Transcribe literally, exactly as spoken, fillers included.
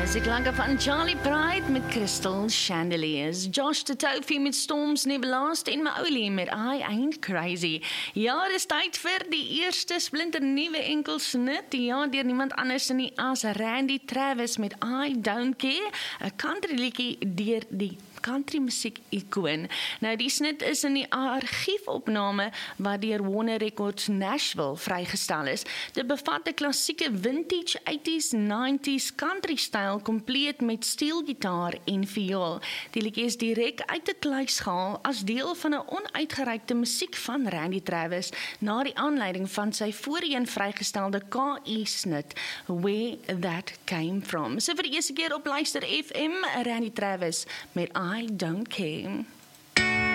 Musieklanke van Charlie Pride met Crystal Chandeliers. Josh de Toufie met Storms Nebelast en Maoli met I Ain't Crazy. Ja, dis tyd vir die eerste splinter nuwe enkelsnit. Ja, deur niemand anders nie as Randy Travis met I Don't Care, 'n country liedjie deur die country musiek ikoon. Nou die snit is in die argiefopname wat deur Warner Records Nashville vrygestel is. Dit bevat 'n klassieke vintage eighties nineties country styl kompleet met steelgitaar en viool. Die liedjie is direk uit 'n kluis gehaal as deel van 'n onuitgereikte musiek van Randy Travis na die aanleiding van sy voorheen vrygestelde K I snit Where That Came From. So vir die eerste keer op Luister F M, Randy Travis met I Don't Care.